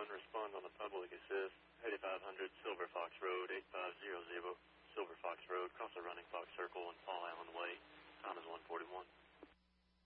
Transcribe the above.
respond on the public assist, 8500 Silver Fox Road, 8500 Silver Fox Road, cross the running Fox Circle